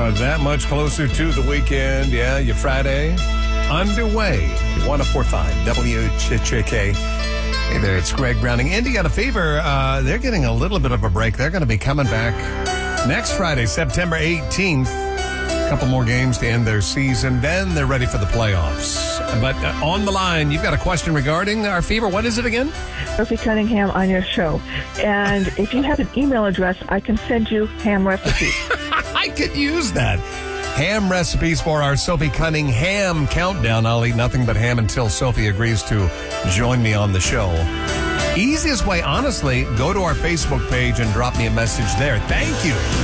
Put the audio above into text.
are that much closer to the weekend. Yeah, your Friday underway. 104.5 WCHK. Hey there, it's Greg Browning. Indiana Fever, they're getting a little bit of a break. They're going to be coming back next Friday, September 18th. A couple more games to end their season. Then they're ready for the playoffs. But on the line, you've got a question regarding our Fever. What is it again? Sophie Cunningham on your show. And if you have an email address, I can send you ham recipes. I could use that. Ham recipes for our Sophie Cunningham countdown. I'll eat nothing but ham until Sophie agrees to join me on the show. Easiest way, honestly, go to our Facebook page and drop me a message there. Thank you.